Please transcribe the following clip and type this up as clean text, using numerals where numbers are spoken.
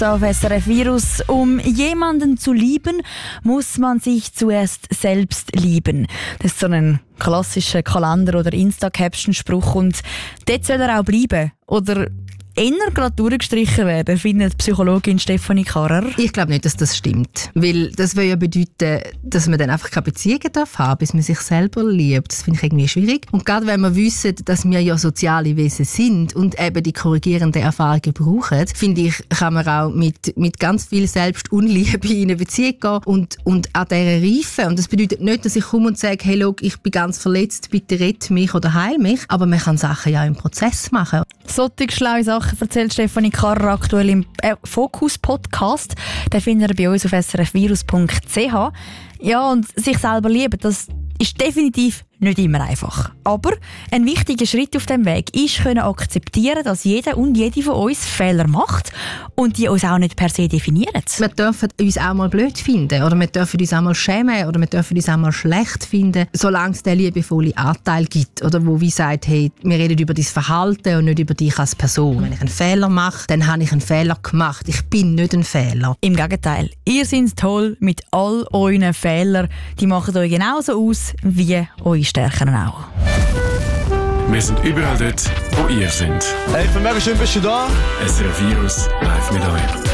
auf SRF Virus. Um jemanden zu lieben, muss man sich zuerst selbst lieben. Das ist so ein klassischer Kalender- oder Insta-Caption-Spruch und dort soll er auch bleiben. Oder eher gerade durchgestrichen werden, findet Psychologin Stefanie Karrer. Ich glaube nicht, dass das stimmt. Weil das würde ja bedeuten, dass man dann einfach keine Beziehungen haben darf, bis man sich selber liebt. Das finde ich irgendwie schwierig. Und gerade wenn wir wissen, dass wir ja soziale Wesen sind und eben die korrigierenden Erfahrungen brauchen, finde ich, kann man auch mit ganz viel Selbstunliebe in eine Beziehung gehen und an dieser reifen. Und das bedeutet nicht, dass ich komme und sage, hey, schau, ich bin ganz verletzt, bitte rette mich oder heil mich. Aber man kann Sachen ja im Prozess machen. Solche schlaue Sachen erzählt Stefanie Karrer aktuell im Fokus-Podcast. Den findet ihr bei uns auf srfvirus.ch. Ja, und sich selber lieben, das ist definitiv nicht immer einfach. Aber ein wichtiger Schritt auf dem Weg ist, können akzeptieren, dass jeder und jede von uns Fehler macht und die uns auch nicht per se definieren. Wir dürfen uns auch mal blöd finden oder wir dürfen uns auch mal schämen oder wir dürfen uns auch mal schlecht finden, solange es den liebevollen Anteil gibt oder wo wie sagt, hey, wir reden über dein Verhalten und nicht über dich als Person. Wenn ich einen Fehler mache, dann habe ich einen Fehler gemacht. Ich bin nicht ein Fehler. Im Gegenteil, ihr seid toll mit all euren Fehlern. Die machen euch genauso aus wie eure Stärken auch. Wir sind überall dort, wo ihr seid. Hey, für mich schön bist du da. SRF Virus live mit euch.